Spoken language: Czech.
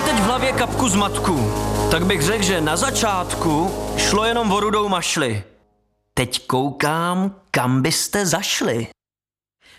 teď v hlavě kapku zmatku, tak bych řekl, že na začátku šlo jenom o rudou mašli. Teď koukám, kam byste zašli.